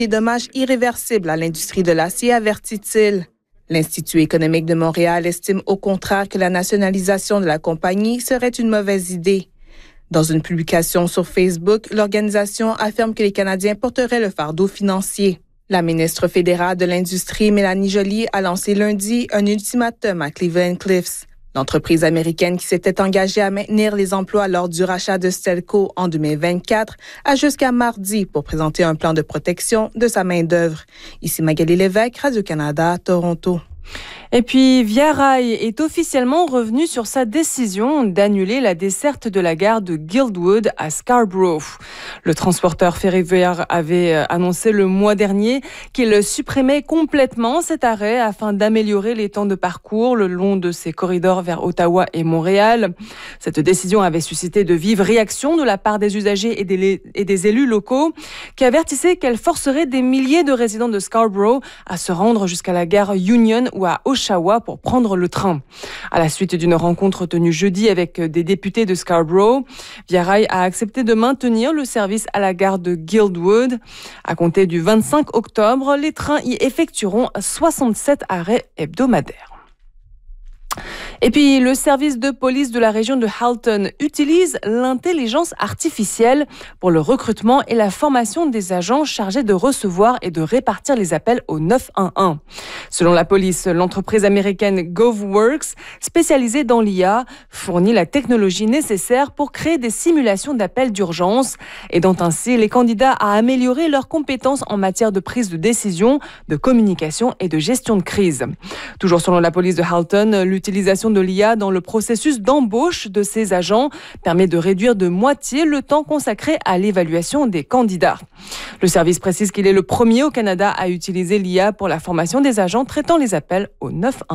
Des dommages irréversibles à l'industrie de l'acier, avertit-il. L'Institut économique de Montréal estime au contraire que la nationalisation de la compagnie serait une mauvaise idée. Dans une publication sur Facebook, l'organisation affirme que les Canadiens porteraient le fardeau financier. La ministre fédérale de l'Industrie, Mélanie Joly, a lancé lundi un ultimatum à Cleveland-Cliffs. L'entreprise américaine qui s'était engagée à maintenir les emplois lors du rachat de Stelco en 2024 a jusqu'à mardi pour présenter un plan de protection de sa main-d'œuvre. Ici Magali Lévesque, Radio-Canada, Toronto. Et puis, Via Rail est officiellement revenu sur sa décision d'annuler la desserte de la gare de Guildwood à Scarborough. Le transporteur ferroviaire avait annoncé le mois dernier qu'il supprimait complètement cet arrêt afin d'améliorer les temps de parcours le long de ses corridors vers Ottawa et Montréal. Cette décision avait suscité de vives réactions de la part des usagers et des élus locaux qui avertissaient qu'elle forcerait des milliers de résidents de Scarborough à se rendre jusqu'à la gare Union ou à Oshawa pour prendre le train. À la suite d'une rencontre tenue jeudi avec des députés de Scarborough, Via Rail a accepté de maintenir le service à la gare de Guildwood. À compter du 25 octobre, les trains y effectueront 67 arrêts hebdomadaires. Et puis, le service de police de la région de Halton utilise l'intelligence artificielle pour le recrutement et la formation des agents chargés de recevoir et de répartir les appels au 911. Selon la police, l'entreprise américaine GovWorks, spécialisée dans l'IA, fournit la technologie nécessaire pour créer des simulations d'appels d'urgence, aidant ainsi les candidats à améliorer leurs compétences en matière de prise de décision, de communication et de gestion de crise. Toujours selon la police de Halton, l'utilisation de l'IA dans le processus d'embauche de ces agents permet de réduire de moitié le temps consacré à l'évaluation des candidats. Le service précise qu'il est le premier au Canada à utiliser l'IA pour la formation des agents traitant les appels au 911.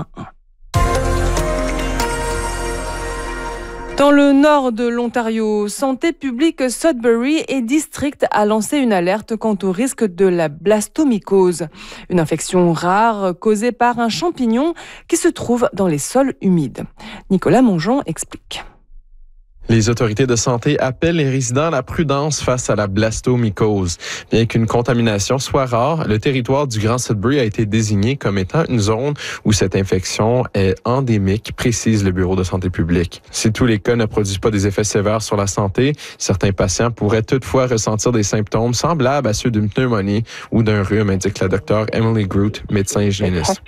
Dans le nord de l'Ontario, Santé publique Sudbury et District a lancé une alerte quant au risque de la blastomycose, une infection rare causée par un champignon qui se trouve dans les sols humides. Nicolas Mongeon explique. Les autorités de santé appellent les résidents à la prudence face à la blastomycose. Bien qu'une contamination soit rare, le territoire du Grand Sudbury a été désigné comme étant une zone où cette infection est endémique, précise le Bureau de santé publique. Si tous les cas ne produisent pas des effets sévères sur la santé, certains patients pourraient toutefois ressentir des symptômes semblables à ceux d'une pneumonie ou d'un rhume, indique la docteure Emily Groot, médecin hygiéniste.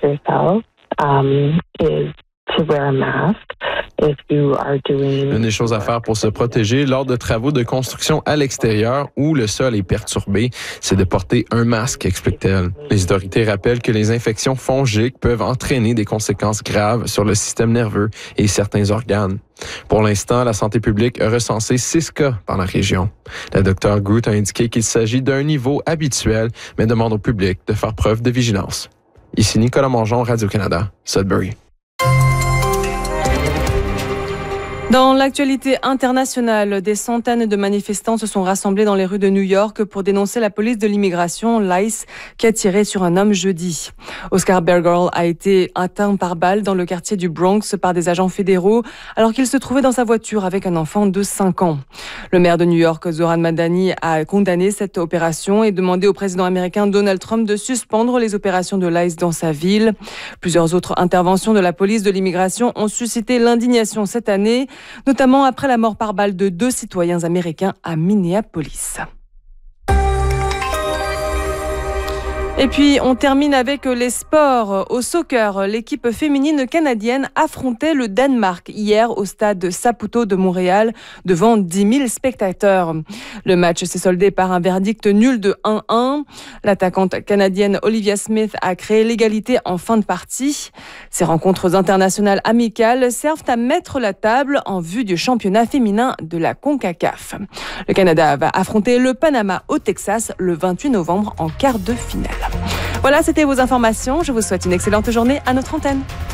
Une des choses à faire pour se protéger lors de travaux de construction à l'extérieur où le sol est perturbé, c'est de porter un masque, explique-t-elle. Les autorités rappellent que les infections fongiques peuvent entraîner des conséquences graves sur le système nerveux et certains organes. Pour l'instant, la santé publique a recensé 6 cas dans la région. La docteure Groot a indiqué qu'il s'agit d'un niveau habituel, mais demande au public de faire preuve de vigilance. Ici Nicolas Mongeon, Radio-Canada, Sudbury. Dans l'actualité internationale, des centaines de manifestants se sont rassemblés dans les rues de New York pour dénoncer la police de l'immigration, l'ICE, qui a tiré sur un homme jeudi. Oscar Bergel a été atteint par balle dans le quartier du Bronx par des agents fédéraux alors qu'il se trouvait dans sa voiture avec un enfant de 5 ans. Le maire de New York, Zohran Madani, a condamné cette opération et demandé au président américain Donald Trump de suspendre les opérations de l'ICE dans sa ville. Plusieurs autres interventions de la police de l'immigration ont suscité l'indignation cette année, notamment après la mort par balle de 2 citoyens américains à Minneapolis. Et puis, on termine avec les sports. Au soccer, l'équipe féminine canadienne affrontait le Danemark hier au stade Saputo de Montréal devant 10 000 spectateurs. Le match s'est soldé par un verdict nul de 1-1. L'attaquante canadienne Olivia Smith a créé l'égalité en fin de partie. Ces rencontres internationales amicales servent à mettre la table en vue du championnat féminin de la CONCACAF. Le Canada va affronter le Panama au Texas le 28 novembre en quart de finale. Voilà, c'était vos informations. Je vous souhaite une excellente journée à notre antenne.